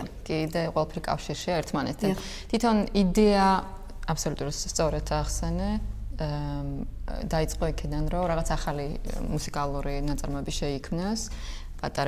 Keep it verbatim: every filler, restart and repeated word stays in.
კი და ყველაფერი კავშირშია ერთმანეთთან. თვითონ იდეა აბსოლუტურად სწორად ახსენე. დაიწყო იქიდან, რომ რაღაც ახალი მუსიკალური ნაწარმოები შეიქმნას. პატარა